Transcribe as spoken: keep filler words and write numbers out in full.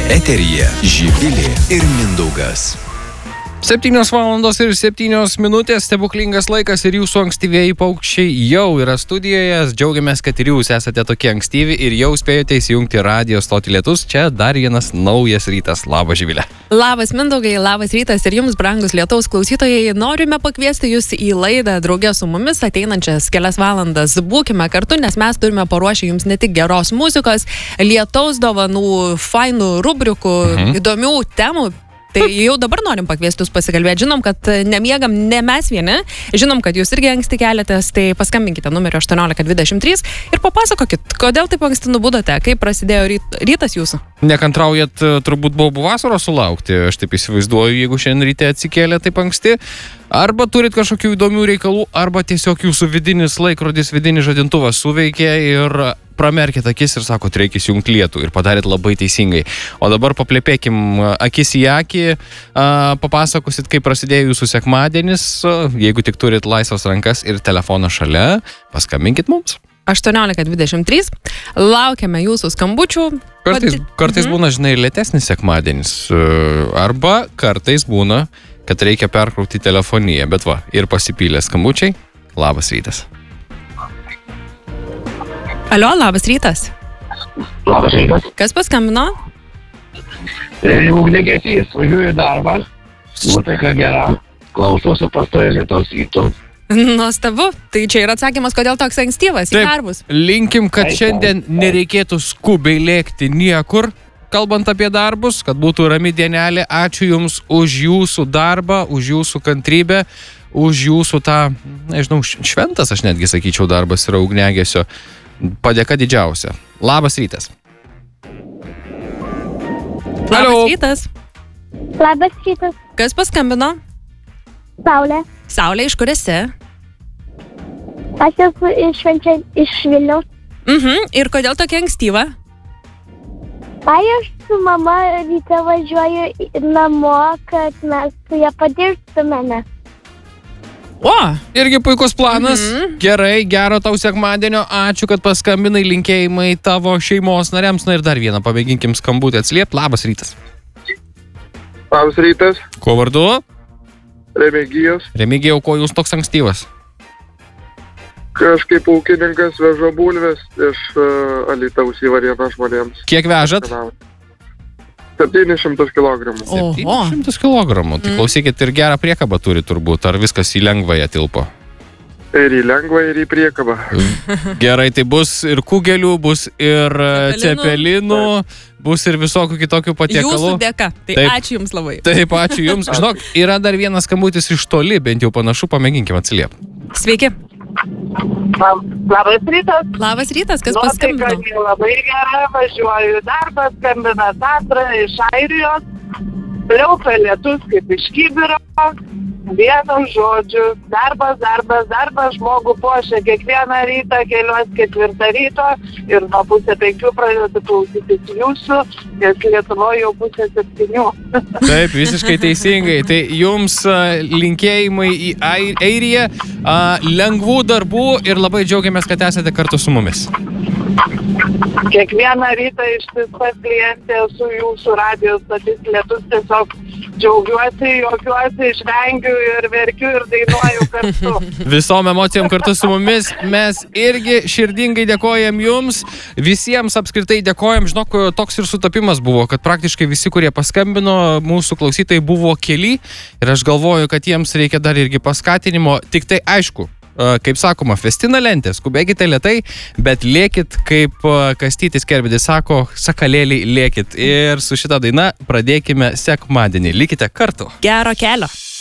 Eteryje Živilė ir Mindaugas. Septynios valandos ir septynios minutės, stebuklingas laikas ir jūsų ankstyvieji paukščiai jau yra studijoje. Džiaugiamės, kad ir jūs esate tokie ankstyvi ir jau spėjote įsijungti radijo stotį Lietus. Čia dar vienas naujas rytas. Labas, Živilė. Labas, Mindaugai, labas rytas ir jums, brangus Lietaus klausytojai. Norime pakviesti jūs į laidą draugė su mumis ateinančias kelias valandas. Būkime kartu, nes mes turime paruošę jums ne tik geros muzikos, Lietaus dovanų, fainų rubrikų, mhm. įdomių temų. Tai jau dabar norim pakviesti jūs pasikalbėti. Žinom, kad nemiegam ne mes vieni. Žinom, kad jūs irgi anksti keliatės. Tai paskambinkite numeriu aštuoniolika dvidešimt trys ir papasakokit, kodėl taip anksti nubudote, kaip prasidėjo ryt, rytas jūsų. Nekantraujat turbūt baubų vasaros sulaukti. Aš taip įsivaizduoju, jeigu šiandien ryte atsikėlė taip anksti. Arba turit kažkokių įdomių reikalų, arba tiesiog jūsų vidinis laikrodis, vidinis žadintuvas suveikė ir pramerkit akis ir sakot, reikia įsijungti lietų ir padarėt labai teisingai. O dabar paplepėkim akis į akį, papasakosit, kaip prasidėjo jūsų sekmadienis, jeigu tik turit laisvas rankas ir telefoną šalia, paskambinkit mums. aštuoniolika dvidešimt trys, laukiame jūsų skambučių. Kartais, kartais mhm. būna, žinai, lėtesnis sekmadienis, arba kartais būna, kad reikia perkrauti telefoniją, bet va, ir pasipylė skambučiai. Labas rytas. Alio, labas rytas. Labas rytas. Kas paskambino? Ugniagesys, važiuoju į darbą. Nuotaika gera. Klausosi pastoja Lietaus rytų. Nuostabu. Tai čia yra atsakymas, kodėl toks ankstyvas į darbus. Linkim, kad šiandien nereikėtų skubiai lėkti niekur, kalbant apie darbus, kad būtų rami dienelė. Ačiū Jums už Jūsų darbą, už Jūsų kantrybę, už Jūsų tą, nežinau, šventas, aš netgi sakyčiau, darbas yra ugniagesio. Padėka didžiausia. Labas rytas. Labas Alio. rytas. Labas rytas. Kas paskambino? Saulė. Saulė, iš kur esi? Aš esu iš Švenčia, iš Vilniaus. Mhm. Ir kodėl tokia ankstyva? Ai, aš su mama ryte važiuoju namo, kad mes su ją padirbtumėme. O! Irgi puikus planas. Mhm. Gerai, gero tau sekmadienio. Ačiū, kad paskambinai, linkėjimai tavo šeimos nariams. Na ir dar vieną pamėginkim skambutį atsiliept. Labas rytas. Labas rytas. Kuo vardu? Remigijus. Remigijau, ko jūs toks ankstyvas? Kažkaip ūkininkas veža bulves iš uh, Alytaus į Varėną žmonėms. Kiek vežat? septynis šimtus kilogramų. septynis šimtus kilogramų. Tai klausykit, ir gerą priekabą turi turbūt. Ar viskas į lengvąją tilpo? Ir į lengvą, ir į priekabą. Gerai, tai bus ir kugelių, bus ir Cepelinų. cepelinų, bus ir visokių kitokių patiekalų. Jūsų dėka. Tai Taip. ačiū Jums labai. Taip, ačiū Jums. Žinok, yra dar vienas skambutis iš toli, bent jau panašu, pamėginkim atsiliepti. Sveiki. Labas rytas. Labas rytas, kas Nuotaika paskambino? labai gera, važiuoju į darbą, skambina Sandra iš Airijos. Pliaupia lietus kaip iš kibiro. Vienu žodžiu, darbas, darbas, darbas, žmogų puošia kiekvieną rytą, keliuos ketvirtą ryto ir nuo pusę penkių pradedu klausytis jūsų, nes Lietuvoje jau pusė septynių. Taip, visiškai teisingai. Tai jums a, linkėjimai į Ai- Airiją, a, lengvų darbų ir labai džiaugiamės, kad esate kartu su mumis. Kiekvieną rytą ištisas klientė su jūsų radijos stotis Lietus, tiesiog džiaugiuosi, juokiuosi, išvengiu ir verkiu ir dainuoju kartu. Visom emocijom kartu su mumis. Mes irgi širdingai dėkojam Jums. Visiems apskritai dėkojam. Žinok, toks ir sutapimas buvo, kad praktiškai visi, kurie paskambino, mūsų klausytojai buvo keli. Ir aš galvoju, kad jiems reikia dar irgi paskatinimo. Tik tai aišku, kaip sakoma, festina lentė, skubėkite lėtai, bet lėkit, kaip Kastytis Kerbedis sako, sakalėliai lėkit. Ir su šita daina pradėkime sekmadienį. Likite kartu. Gero kelio.